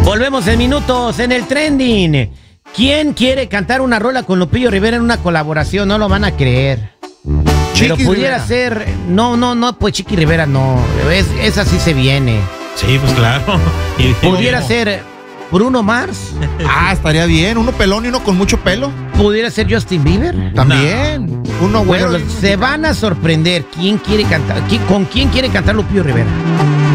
Volvemos en minutos en el trending. ¿Quién quiere cantar una rola con Lupillo Rivera en una colaboración? No lo van a creer. Pero Chiqui pudiera Rivera. ser. No, pues Chiqui Rivera no. Esa sí se viene. Sí, pues claro. Pudiera ser Bruno Mars. Ah, estaría bien. Uno pelón y uno con mucho pelo. Pudiera ser Justin Bieber. También. Uno Bueno, güero. se van a sorprender. ¿Quién quiere cantar? ¿Con quién quiere cantar Lupillo Rivera?